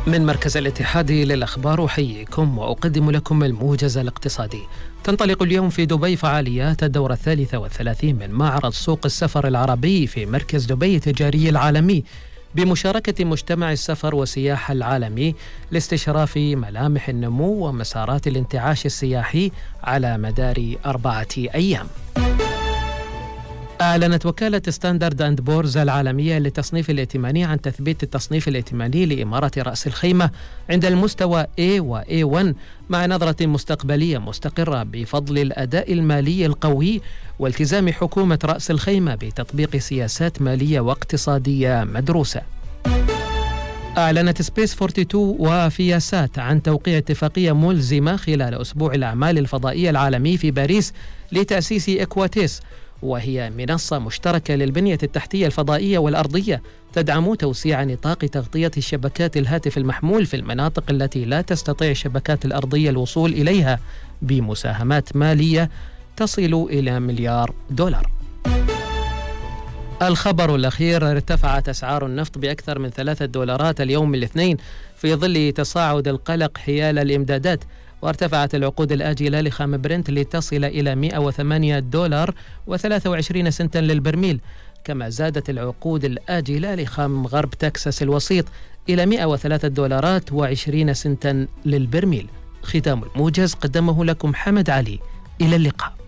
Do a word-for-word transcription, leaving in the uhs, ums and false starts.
من مركز الاتحادي للأخبار أحييكم وأقدم لكم الموجز الاقتصادي. تنطلق اليوم في دبي فعاليات الدورة الثالثة والثلاثين من معرض سوق السفر العربي في مركز دبي التجاري العالمي بمشاركة مجتمع السفر والسياحة العالمي لاستشراف ملامح النمو ومسارات الانتعاش السياحي على مدار أربعة أيام. أعلنت وكالة ستاندرد أند بورز العالمية للتصنيف الائتماني عن تثبيت التصنيف الائتماني لإمارة رأس الخيمة عند المستوى A و إيه واحد مع نظرة مستقبلية مستقرة بفضل الأداء المالي القوي والتزام حكومة رأس الخيمة بتطبيق سياسات مالية واقتصادية مدروسة. أعلنت سبيس اثنين وأربعين وفياسات عن توقيع اتفاقية ملزمة خلال أسبوع الأعمال الفضائية العالمي في باريس لتأسيس إكواتيس، وهي منصة مشتركة للبنية التحتية الفضائية والأرضية تدعم توسيع نطاق تغطية شبكات الهاتف المحمول في المناطق التي لا تستطيع الشبكات الأرضية الوصول إليها بمساهمات مالية تصل إلى مليار دولار. الخبر الأخير: ارتفعت أسعار النفط بأكثر من ثلاثة دولارات اليوم الاثنين في ظل تصاعد القلق حيال الإمدادات، وارتفعت العقود الآجلة لخام برنت لتصل إلى مئة وثمانية دولار وثلاثة وعشرين سنتا للبرميل، كما زادت العقود الآجلة لخام غرب تكساس الوسيط إلى مئة وثلاثة دولارات وعشرين سنتا للبرميل. ختام الموجز قدمه لكم حمد علي. إلى اللقاء.